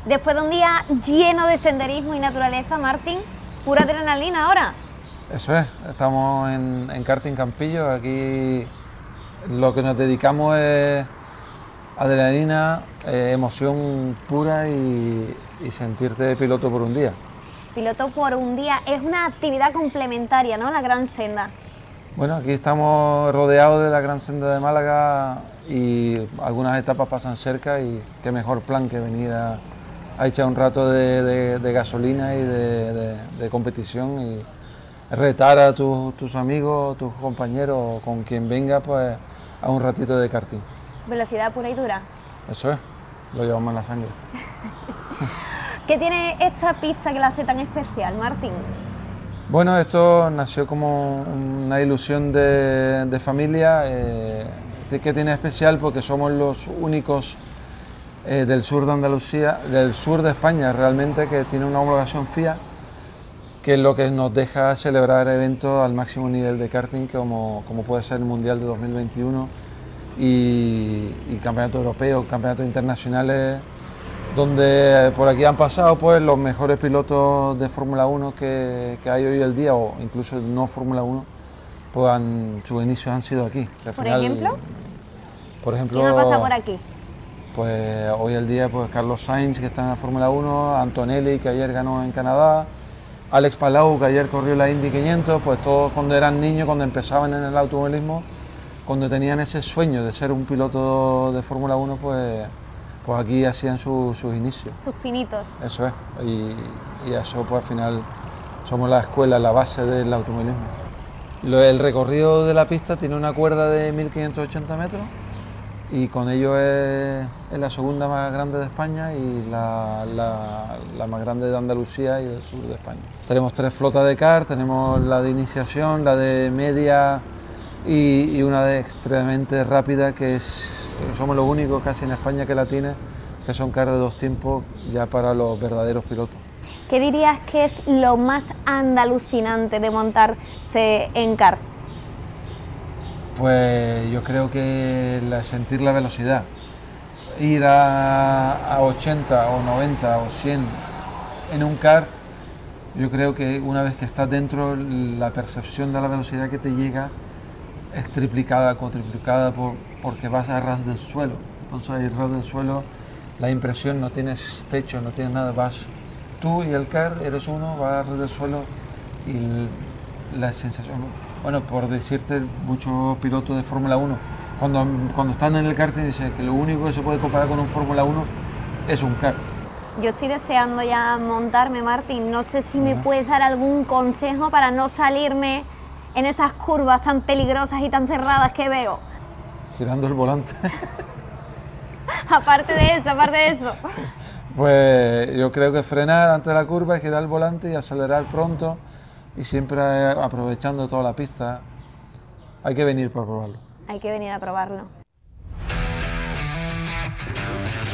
Después de un día lleno de senderismo y naturaleza, Martín, pura adrenalina ahora. Eso es, estamos en Karting Campillo, aquí lo que nos dedicamos es adrenalina, emoción pura y sentirte piloto por un día. Piloto por un día es una actividad complementaria, ¿no? La Gran Senda. Bueno, aquí estamos rodeados de la Gran Senda de Málaga y algunas etapas pasan cerca y qué mejor plan que venir a echar un rato de gasolina y de competición y retar a tus amigos, tus compañeros, con quien venga, pues a un ratito de karting. Velocidad pura y dura. Eso es, lo llevamos en la sangre. ¿Qué tiene esta pista que la hace tan especial, Martín? Bueno, esto nació como una ilusión de familia, que tiene especial porque somos los únicos del sur de Andalucía, del sur de España realmente, que tiene una homologación FIA, que es lo que nos deja celebrar eventos al máximo nivel de karting, como puede ser el Mundial de 2021 y campeonatos europeos, campeonatos internacionales, donde por aquí han pasado pues los mejores pilotos de Fórmula 1 que hay hoy el día, o incluso no Fórmula 1, pues sus inicios han sido aquí. ¿Por ejemplo? Por ejemplo, ¿Quién ha pasado por aquí? Pues hoy el día pues Carlos Sainz, que está en la Fórmula 1, Antonelli, que ayer ganó en Canadá, Alex Palou, que ayer corrió la Indy 500, pues todos cuando eran niños, cuando empezaban en el automovilismo, cuando tenían ese sueño de ser un piloto de Fórmula 1, pues aquí hacían sus inicios. Sus pinitos. Eso es, y eso pues al final somos la escuela, la base del automovilismo. El recorrido de la pista tiene una cuerda de 1580 metros y con ello es la segunda más grande de España y la más grande de Andalucía y del sur de España. Tenemos 3 flotas de kart, tenemos la de iniciación, la de media y una de extremadamente rápida, que somos los únicos casi en España que la tiene, que son kart de 2 tiempos ya para los verdaderos pilotos. ¿Qué dirías que es lo más andalucinante de montarse en kart? Pues yo creo que sentir la velocidad, ir a 80 o 90 o 100 en un kart, yo creo que una vez que estás dentro, la percepción de la velocidad que te llega es triplicada, cuatriplicada, porque vas a ras del suelo. Entonces ahí ras del suelo, la impresión, no tienes techo, no tienes nada, vas tú y el kart, eres uno, vas a ras del suelo y la sensación... Bueno, por decirte, muchos pilotos de Fórmula 1, cuando están en el karting dicen que lo único que se puede comparar con un Fórmula 1 es un kart. Yo estoy deseando ya montarme, Martín. No sé si me puedes dar algún consejo para no salirme en esas curvas tan peligrosas y tan cerradas que veo. Girando el volante. Aparte de eso. Pues yo creo que frenar antes de la curva, girar el volante y acelerar pronto. Y siempre aprovechando toda la pista. Hay que venir para probarlo. Hay que venir a probarlo.